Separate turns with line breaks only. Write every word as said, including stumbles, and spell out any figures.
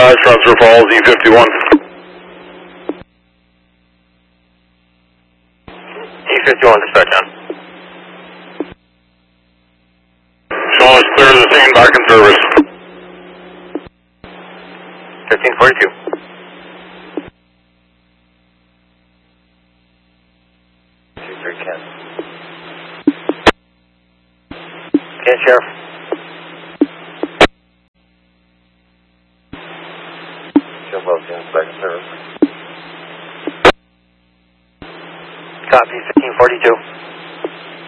advise, transfer Falls, E fifty-one.
E fifty-one, dispatch on.
Showing us clear to the scene, back in service.
fifteen forty-two. two three ten. Ken, Sheriff. Joe Wilson, back in service. Copy, fifteen forty-two.